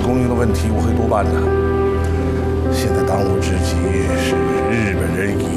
同一个问题，我会多办的。现在当务之急是